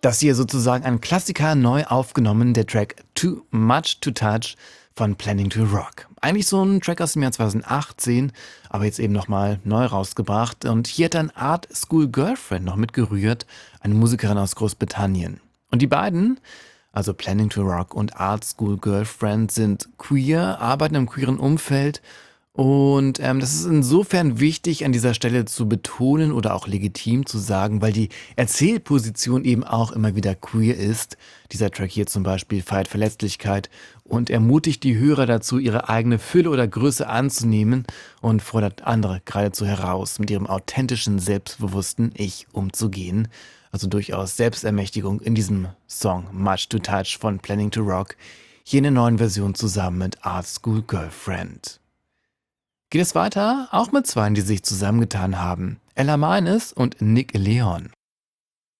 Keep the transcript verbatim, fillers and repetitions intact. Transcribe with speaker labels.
Speaker 1: Das hier sozusagen ein Klassiker neu aufgenommen, der Track Too Much to Touch von Planning to Rock. Eigentlich so ein Track aus dem Jahr zweitausendachtzehn, aber jetzt eben nochmal neu rausgebracht. Und hier hat dann Art School Girlfriend noch mitgerührt, eine Musikerin aus Großbritannien. Und die beiden, also Planning to Rock und Art School Girlfriend, sind queer, arbeiten im queeren Umfeld. Und ähm, das ist insofern wichtig, an dieser Stelle zu betonen oder auch legitim zu sagen, weil die Erzählposition eben auch immer wieder queer ist. Dieser Track hier zum Beispiel feiert Verletzlichkeit und ermutigt die Hörer dazu, ihre eigene Fülle oder Größe anzunehmen und fordert andere geradezu heraus, mit ihrem authentischen, selbstbewussten Ich umzugehen. Also durchaus Selbstermächtigung in diesem Song Much to Touch von Planning to Rock, hier in der neuen Version zusammen mit Art School Girlfriend. Geht es weiter? Auch mit Zweien, die sich zusammengetan haben. Ella Meines und Nick Leon.